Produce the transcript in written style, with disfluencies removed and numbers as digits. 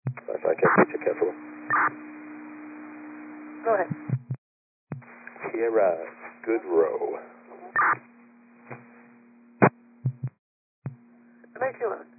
I can't reach you carefully. Go ahead. Sierra Goodrow. Make you